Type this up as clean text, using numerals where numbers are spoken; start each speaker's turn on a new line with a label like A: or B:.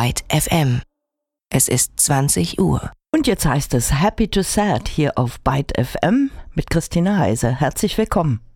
A: Byte FM. Es ist 20 Uhr.
B: Und jetzt heißt es Happy to Sad hier auf Byte FM mit Christina Heise. Herzlich willkommen.